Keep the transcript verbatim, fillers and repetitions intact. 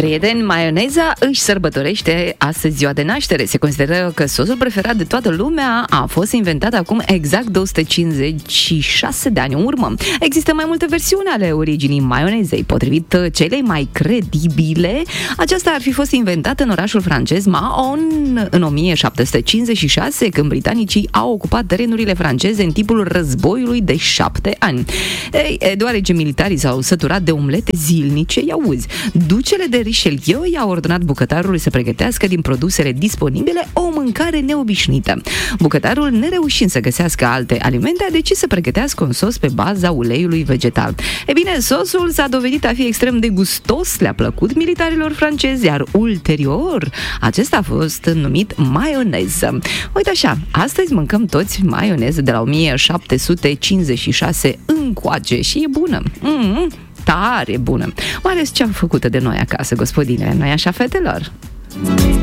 Prieteni, maioneza își sărbătorește astăzi ziua de naștere. Se consideră că sosul preferat de toată lumea a fost inventat acum exact două sute cincizeci și șase de ani în urmă. Există mai multe versiuni ale originii maionezei. Potrivit celei mai credibile, aceasta ar fi fost inventată în orașul francez Mahon în o mie șapte sute cincizeci și șase, când britanicii au ocupat terenurile franceze în timpul războiului de șapte ani. Ei, deoarece militarii s-au săturat de umlete zilnice, i-auzi, ducele de Richelieu i-a ordonat bucătarului să pregătească din produsele disponibile o mâncare neobișnuită. Bucătarul, nereușind să găsească alte alimente, a decis să pregătească un sos pe baza uleiului vegetal. E bine, sosul s-a dovedit a fi extrem de gustos, le-a plăcut militarilor francezi, iar ulterior acesta a fost numit maioneză. Uite așa, astăzi mâncăm toți maioneză de la o mie șapte sute cincizeci și șase încoace și e bună. Mm-hmm. Tare bună. Mai ales cea făcută de noi acasă, gospodinele, nu-i așa, fetelor?